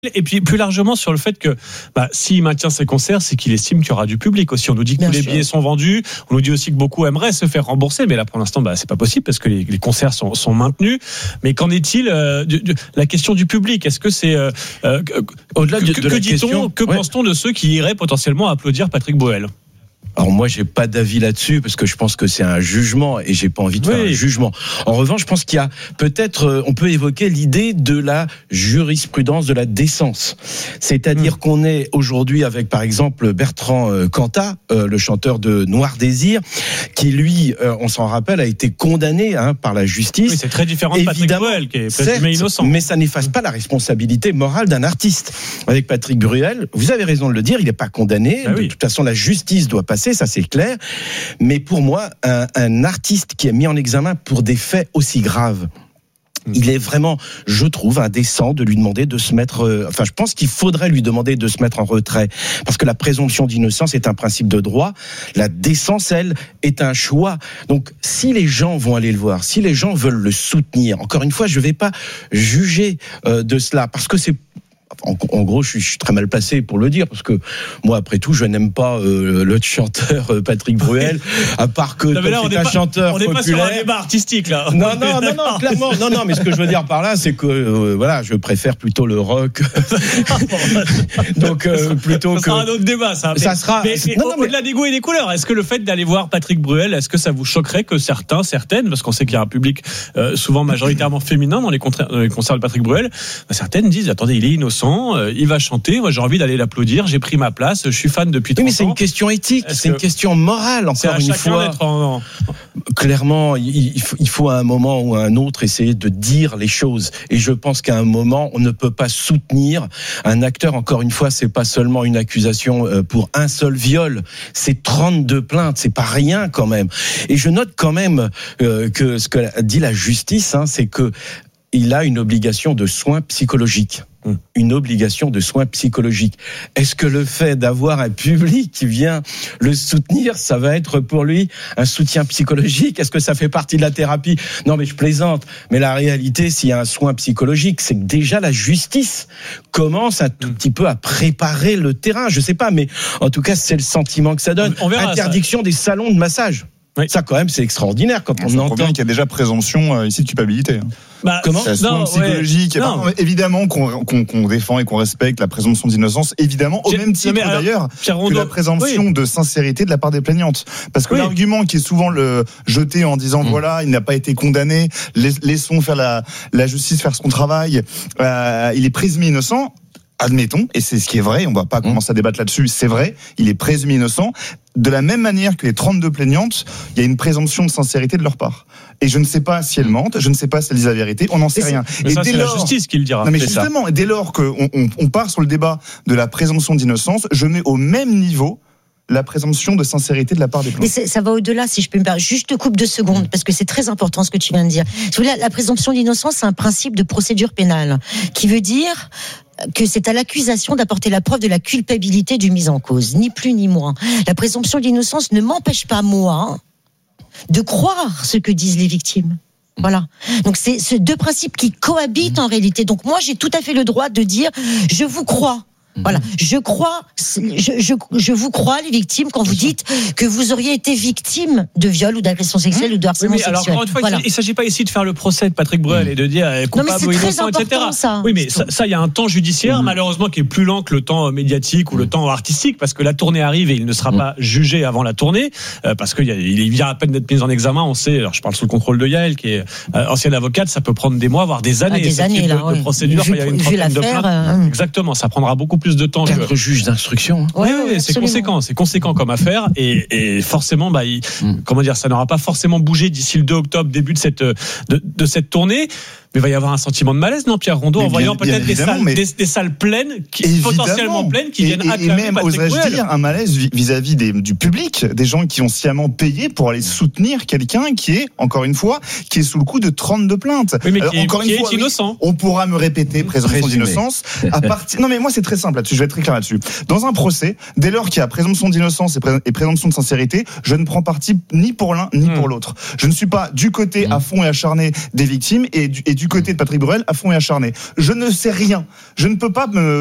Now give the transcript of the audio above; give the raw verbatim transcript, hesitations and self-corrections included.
Et puis plus largement sur le fait que bah, s'il maintient ses concerts, c'est qu'il estime qu'il y aura du public aussi. On nous dit que Bien tous sûr. les billets sont vendus. On nous dit aussi que beaucoup aimeraient se faire rembourser, mais là pour l'instant, bah, c'est pas possible parce que les, les concerts sont, sont maintenus. Mais qu'en est-il euh, de, de la question du public ? Est-ce que c'est euh, euh, au-delà que, de, de que la dit-on, question, que ouais. pense-t-on de ceux qui iraient potentiellement applaudir Patrick Bruel ? Alors moi, j'ai pas d'avis là-dessus parce que je pense que c'est un jugement et j'ai pas envie de oui. faire un jugement. En revanche, je pense qu'il y a peut-être, on peut évoquer l'idée de la jurisprudence de la décence. C'est-à-dire mmh. qu'on est aujourd'hui avec, par exemple, Bertrand Cantat, euh, le chanteur de Noir Désir, qui lui, euh, on s'en rappelle, a été condamné hein, par la justice. Oui, c'est très différent de Patrick Bruel, qui est présumé innocent. Mais ça n'efface pas la responsabilité morale d'un artiste. Avec Patrick Bruel, vous avez raison de le dire, il n'est pas condamné. Bah oui. De toute façon, la justice doit passer. Ça c'est clair, mais pour moi, un, un artiste qui est mis en examen pour des faits aussi graves, il est vraiment, je trouve, indécent de lui demander de se mettre. Euh, enfin, je pense qu'il faudrait lui demander de se mettre en retrait, parce que la présomption d'innocence est un principe de droit. La décence, elle, est un choix. Donc, si les gens vont aller le voir, si les gens veulent le soutenir, encore une fois, je ne vais pas juger euh, de cela, parce que c'est En, en gros, je suis, je suis très mal placé pour le dire, parce que moi, après tout, je n'aime pas euh, le chanteur euh, Patrick Bruel, à part que non, là, c'est un pas, chanteur on populaire. On n'est pas sur un débat artistique, là. Non, non, non, non, clairement. Non, non, mais ce que je veux dire par là, c'est que, euh, voilà, je préfère plutôt le rock. Donc, euh, plutôt ça que. Ça sera un autre débat, ça. Ça mais, sera. Mais, mais, non, non, au-delà mais... des goûts et des couleurs, est-ce que le fait d'aller voir Patrick Bruel, est-ce que ça vous choquerait que certains, certaines, parce qu'on sait qu'il y a un public euh, souvent majoritairement féminin dans les, contra- dans les concerts de Patrick Bruel, bah, certaines disent, attendez, il est innocent, euh, il va chanter, moi j'ai envie d'aller l'applaudir, j'ai pris ma place, je suis fan depuis trente ans. Oui, mais c'est une question éthique, Est-ce c'est une question morale, encore une fois. En... Clairement, il faut, il faut à un moment ou à un autre essayer de dire les choses. Et je pense qu'à un moment, on ne peut pas soutenir un acteur. Encore une fois, c'est pas seulement une accusation pour un seul viol, c'est trente-deux plaintes, c'est pas rien quand même. Et je note quand même que ce que dit la justice, hein, c'est que il a une obligation de soins psychologiques. Une obligation de soins psychologiques. Est-ce que le fait d'avoir un public qui vient le soutenir, ça va être pour lui un soutien psychologique ? Est-ce que ça fait partie de la thérapie ? Non, mais je plaisante. Mais la réalité, s'il y a un soin psychologique, c'est que déjà la justice commence un tout petit peu à préparer le terrain. Je sais pas, mais en tout cas, c'est le sentiment que ça donne. On verra, interdiction ça. Des salons de massage. Oui. Ça, quand même, c'est extraordinaire quand on, on entend qu'il y a déjà présomption euh, ici de culpabilité. Bah, comment ? C'est un psychologique. Ouais. Non. Évidemment qu'on, qu'on, qu'on défend et qu'on respecte la présomption d'innocence, évidemment, au J'ai, même titre alors, d'ailleurs que la présomption oui. de sincérité de la part des plaignantes. Parce que oui. l'argument qui est souvent le jeté en disant mmh. voilà, il n'a pas été condamné, laissons faire la, la justice faire son travail, euh, il est présumé innocent. Admettons, et c'est ce qui est vrai, on va pas commencer à débattre là-dessus, c'est vrai, il est présumé innocent. De la même manière que les trente-deux plaignantes, il y a une présomption de sincérité de leur part. Et je ne sais pas si elles mentent, je ne sais pas si elles disent la vérité, on n'en sait rien. Mais et ça, dès c'est lors, la justice qui le dira. Non mais c'est justement, ça. Et dès lors qu'on on, on part sur le débat de la présomption d'innocence, je mets au même niveau la présomption de sincérité de la part des plaignants. Mais ça va au-delà, si je peux me permettre. Juste te coupe deux secondes, parce que c'est très important ce que tu viens de dire. La, la présomption d'innocence, c'est un principe de procédure pénale, qui veut dire que c'est à l'accusation d'apporter la preuve de la culpabilité du mis en cause, ni plus ni moins. La présomption d'innocence ne m'empêche pas, moi, de croire ce que disent les victimes. Voilà. Donc c'est ces deux principes qui cohabitent en réalité. Donc moi, j'ai tout à fait le droit de dire « je vous crois ». Voilà, je crois, je, je, je vous crois, les victimes, quand vous dites que vous auriez été victime de viol ou d'agression sexuelle mmh. ou de harcèlement oui, mais sexuel. Alors, encore une fois, voilà. il ne s'agit pas ici de faire le procès de Patrick Bruel mmh. et de dire eh, coupable ou innocent, et cetera. Ça. Oui, mais ça, ça, il y a un temps judiciaire, mmh. malheureusement, qui est plus lent que le temps médiatique ou le temps artistique, parce que la tournée arrive et il ne sera mmh. pas jugé avant la tournée, euh, parce qu'il il vient à peine d'être mis en examen. On sait, alors je parle sous le contrôle de Yael, qui est euh, ancienne avocate, ça peut prendre des mois, voire des années. Ah, des années, là, de, ouais. de procédure, vu, il y a une trentaine de plaintes. Euh... Exactement, ça prendra beaucoup plus de temps. Quatre que... juges d'instruction. Hein. Oui, oui, oui c'est conséquent, c'est conséquent comme affaire, et, et forcément, bah, il, mm. comment dire, ça n'aura pas forcément bougé d'ici le deux octobre, début de cette de, de cette tournée. Mais il va y avoir un sentiment de malaise, non, Pierre Rondeau, en voyant peut-être des salles, mais... des, des salles pleines, qui, potentiellement pleines, qui et, viennent acclamer et même, Patrick oserais-je Bruel. dire, un malaise vis-à-vis des, du public, des gens qui ont sciemment payé pour aller soutenir quelqu'un qui est, encore une fois, qui est sous le coup de trente-deux plaintes. Oui, mais Alors, qui, encore qui une est fois, innocent. Oui, on pourra me répéter présomption d'innocence. À partir... Non, mais moi, c'est très simple là-dessus, je vais être très clair là-dessus. Dans un procès, dès lors qu'il y a présomption d'innocence et, pré... et présomption de sincérité, je ne prends parti ni pour l'un, ni mmh. pour l'autre. Je ne suis pas du côté mmh. à fond et acharné des victimes et du, et du du côté de Patrick Bruel à fond et acharné. Je ne sais rien. Je ne peux pas me